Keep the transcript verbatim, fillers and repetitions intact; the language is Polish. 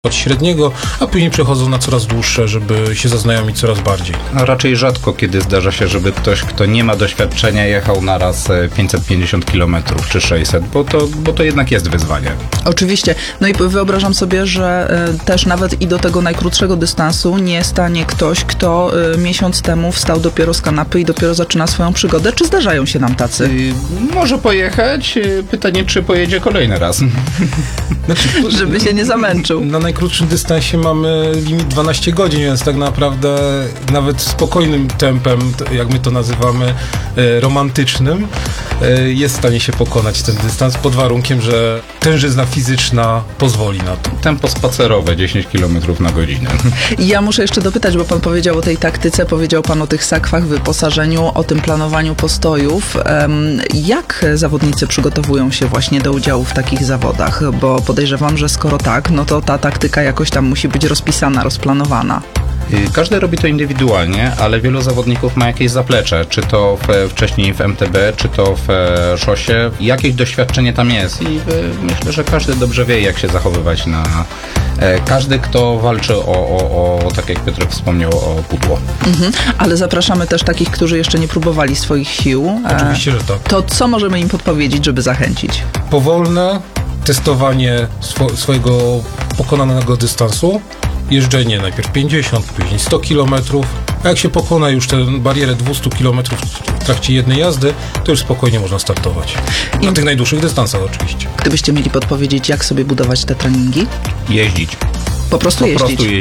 od średniego, a później przechodzą na coraz dłuższe, żeby się zaznajomić coraz bardziej. No raczej rzadko kiedy zdarza się, żeby ktoś, kto nie ma doświadczenia, jechał na raz pięćset pięćdziesiąt kilometrów czy sześćset, bo to, bo to jednak jest wyzwanie. Oczywiście. No i wyobrażam sobie, że y, też nawet i do tego najkrótszego dystansu nie stanie ktoś, kto y, miesiąc temu wstał dopiero z kanapy i dopiero zaczyna swoją przygodę. Czy zdarzają się nam tacy? Yy, może pojechać, yy, pytanie, czy pojedzie kolejny raz. Znaczy, Żeby się nie zamęczył. Na najkrótszym dystansie mamy limit dwanaście godzin, więc tak naprawdę nawet spokojnym tempem, jak my to nazywamy, e, romantycznym, e, jest w stanie się pokonać ten dystans pod warunkiem, że tężyzna fizyczna pozwoli na to. Tempo spacerowe dziesięć kilometrów na godzinę. Ja muszę jeszcze dopytać, bo pan powiedział o tej taktyce, powiedział pan o tych sakwach, wyposażeniu, o tym planowaniu postojów. Em, Jak zawodnicy przygotowują się właśnie do udziału w takich zawodach? Bo podejrzewam, że skoro tak, no to ta taktyka jakoś tam musi być rozpisana, rozplanowana. Yy, Każdy robi to indywidualnie, ale wielu zawodników ma jakieś zaplecze, czy to w, wcześniej w M T B, czy to w e, szosie. Jakieś doświadczenie tam jest i e, myślę, że każdy dobrze wie, jak się zachowywać na... E, każdy, kto walczy o, o, o, tak jak Piotr wspomniał, o pudło. Mhm. Ale zapraszamy też takich, którzy jeszcze nie próbowali swoich sił. E, Oczywiście, że tak. To co możemy im podpowiedzieć, żeby zachęcić? Powolne testowanie swo- swojego pokonanego dystansu, jeżdżenie najpierw pięćdziesiąt, później sto kilometrów, a jak się pokona już tę barierę dwieście kilometrów w trakcie jednej jazdy, to już spokojnie można startować. Na I- tych najdłuższych dystansach oczywiście. Gdybyście mieli podpowiedzieć, jak sobie budować te treningi? Jeździć. Po prostu Po jeździć. prostu jeździć.